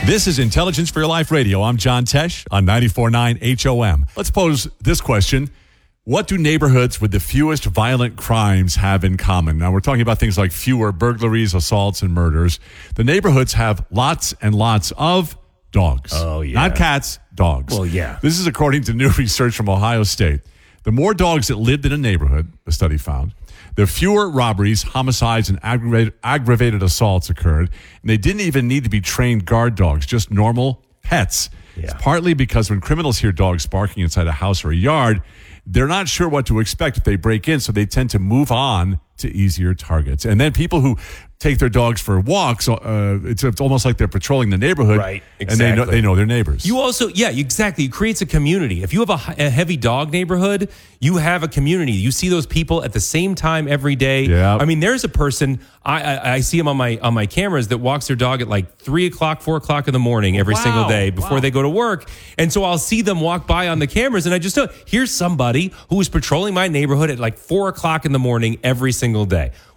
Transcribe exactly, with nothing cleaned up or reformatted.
This is Intelligence for Your Life Radio. I'm John Tesh on ninety-four point nine H O M. Let's pose this question. What do neighborhoods with the fewest violent crimes have in common? Now, we're talking about things like fewer burglaries, assaults, and murders. The neighborhoods have lots and lots of dogs. Oh, yeah. Not cats, dogs. Well, yeah. This is according to new research from Ohio State. The more dogs that lived in a neighborhood, the study found, the fewer robberies, homicides, and aggravated, aggravated assaults occurred. And they didn't even need to be trained guard dogs, just normal pets. Yeah. It's partly because when criminals hear dogs barking inside a house or a yard, they're not sure what to expect if they break in, so they tend to move on to easier targets. And then people who take their dogs for walks, uh, it's, it's almost like they're patrolling the neighborhood. Right, And they know, exactly. they know their neighbors. You also, yeah, exactly. It creates a community. If you have a, h- a heavy dog neighborhood, you have a community. You see those people at the same time every day. Yeah. I mean, there's a person, I, I, I see them on my on my cameras that walks their dog at like three o'clock, four o'clock in the morning every Wow. single day before Wow. they go to work. And so I'll see them walk by on the cameras, and I just know, here's somebody who is patrolling my neighborhood at like four o'clock in the morning every single day.